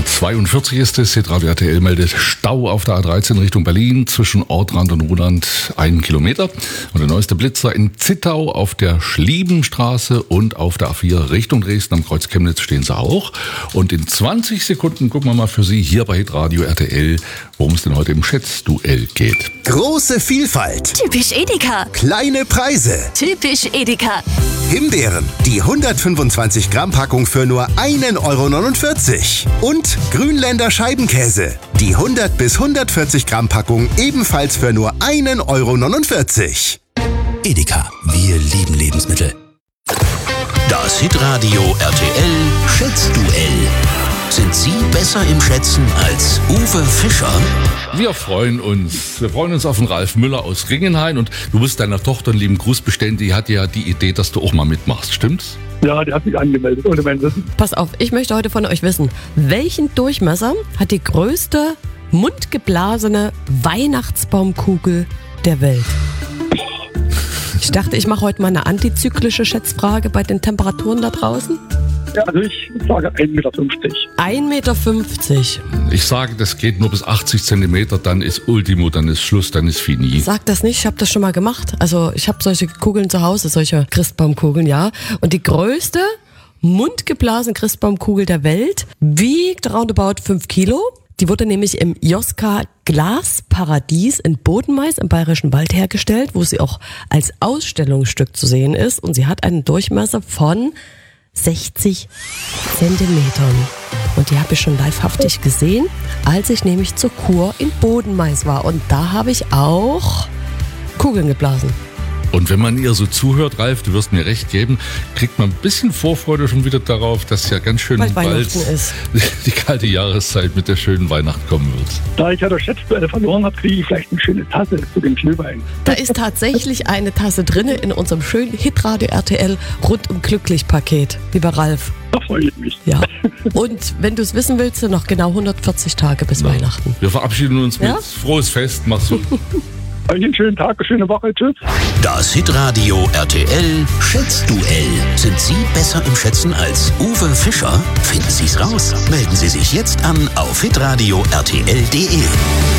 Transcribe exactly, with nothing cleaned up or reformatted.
Uhr zweiundvierzig ist es. Hitradio R T L meldet Stau auf der A dreizehn Richtung Berlin zwischen Ortrand und Ruhland einen Kilometer. Und der neueste Blitzer in Zittau auf der Schliebenstraße und auf der A vier Richtung Dresden am Kreuz Chemnitz stehen sie auch. Und in zwanzig Sekunden gucken wir mal für Sie hier bei Hitradio R T L, worum es denn heute im Schätzduell geht. Große Vielfalt. Typisch Edeka. Kleine Preise. Typisch Edeka. Himbeeren, die hundertfünfundzwanzig Gramm Packung für nur einen Euro neunundvierzig. Und Grünländer Scheibenkäse, die hundert bis hundertvierzig Gramm Packung ebenfalls für nur einen Euro neunundvierzig. Edeka, wir lieben Lebensmittel. Das Hitradio R T L Schätzduell. Sind Sie besser im Schätzen als Uwe Fischer? Wir freuen uns. Wir freuen uns auf den Ralf Müller aus Ringenhain. Und du musst deiner Tochter einen lieben Gruß bestellen. Die hat ja die Idee, dass du auch mal mitmachst. Stimmt's? Ja, die hat sich angemeldet, ohne mein Wissen. Pass auf, ich möchte heute von euch wissen, welchen Durchmesser hat die größte mundgeblasene Weihnachtsbaumkugel der Welt? Ich dachte, ich mache heute mal eine antizyklische Schätzfrage bei den Temperaturen da draußen. Ja, also ich sage ein Meter fünfzig. ein Meter fünfzig. Ich sage, das geht nur bis achtzig Zentimeter, dann ist Ultimo, dann ist Schluss, dann ist fini. Sag das nicht, ich habe das schon mal gemacht. Also ich habe solche Kugeln zu Hause, solche Christbaumkugeln, ja. Und die größte mundgeblasene Christbaumkugel der Welt wiegt roundabout fünf Kilo. Die wurde nämlich im Joska Glasparadies in Bodenmais im Bayerischen Wald hergestellt, wo sie auch als Ausstellungsstück zu sehen ist. Und sie hat einen Durchmesser von sechzig Zentimetern. Und die habe ich schon livehaftig gesehen, als ich nämlich zur Kur in Bodenmais war. Und da habe ich auch Kugeln geblasen. Und wenn man ihr so zuhört, Ralf, du wirst mir recht geben, kriegt man ein bisschen Vorfreude schon wieder darauf, dass ja ganz schön Weil bald Weihnachten ist. die kalte Jahreszeit mit der schönen Weihnacht kommen wird. Da ich ja das Schätzduell verloren habe, kriege ich vielleicht eine schöne Tasse zu dem Glühwein. Da ist tatsächlich eine Tasse drinne in unserem schönen Hitradio R T L rundum glücklich Paket, lieber Ralf. Da freue ich mich. Ja. Und wenn du es wissen willst, sind noch genau hundertvierzig Tage bis Ja. Weihnachten. Wir verabschieden uns mit Ja? frohes Fest. Mach's gut. Euch einen schönen Tag, eine schöne Woche. Tschüss. Das Hitradio R T L Schätzduell. Sind Sie besser im Schätzen als Uwe Fischer? Finden Sie's raus. Melden Sie sich jetzt an auf hitradio R T L punkt de.